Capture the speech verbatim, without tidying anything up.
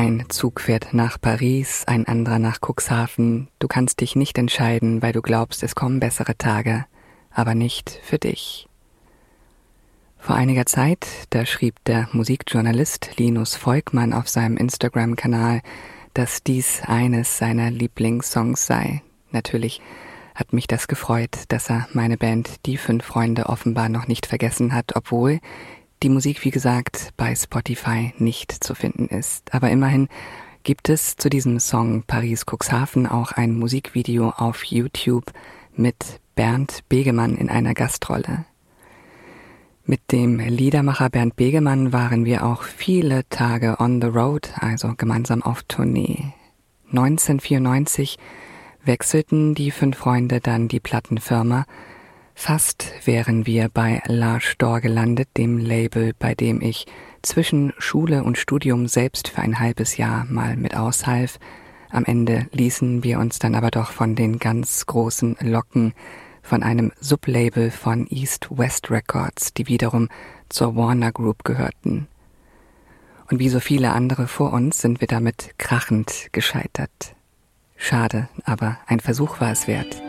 Ein Zug fährt nach Paris, ein anderer nach Cuxhaven. Du kannst dich nicht entscheiden, weil du glaubst, es kommen bessere Tage, aber nicht für dich. Vor einiger Zeit, da schrieb der Musikjournalist Linus Volkmann auf seinem Instagram-Kanal, dass dies eines seiner Lieblingssongs sei. Natürlich hat mich das gefreut, dass er meine Band Die Fünf Freunde offenbar noch nicht vergessen hat, obwohl die Musik, wie gesagt, bei Spotify nicht zu finden ist. Aber immerhin gibt es zu diesem Song Paris Cuxhaven auch ein Musikvideo auf YouTube mit Bernd Begemann in einer Gastrolle. Mit dem Liedermacher Bernd Begemann waren wir auch viele Tage on the road, also gemeinsam auf Tournee. neunzehnhundertvierundneunzig wechselten die fünf Freunde dann die Plattenfirma. Fast wären wir bei Large Door gelandet, dem Label, bei dem ich zwischen Schule und Studium selbst für ein halbes Jahr mal mit aushalf. Am Ende ließen wir uns dann aber doch von den ganz großen locken, von einem Sublabel von East West Records, die wiederum zur Warner Group gehörten. Und wie so viele andere vor uns sind wir damit krachend gescheitert. Schade, aber ein Versuch war es wert.